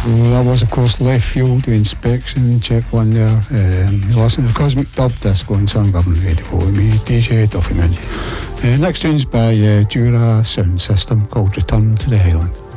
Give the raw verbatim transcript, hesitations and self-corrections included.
Well, that was, of course, Left Field Inspection, check one there. Um, you listen to Cosmic Dub Disco on Sun Government Radio with me, D J Duffyman. Uh, next tune's by uh, Dura Sound System called Return to the Highland.